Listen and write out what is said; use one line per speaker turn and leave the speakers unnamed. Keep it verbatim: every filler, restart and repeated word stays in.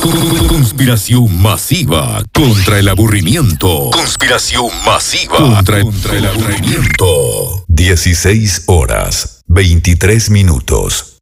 Conspiración masiva contra el aburrimiento. Conspiración masiva contra, contra el aburrimiento.
dieciséis horas, veintitrés minutos.